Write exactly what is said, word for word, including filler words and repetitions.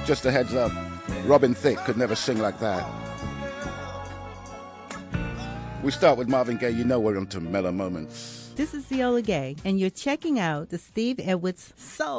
Just a heads up, Robin Thicke could never sing like that. We start with Marvin Gaye. You know we're into mellow moments. This is Viola Gay, and you're checking out the Steve Edwards Soul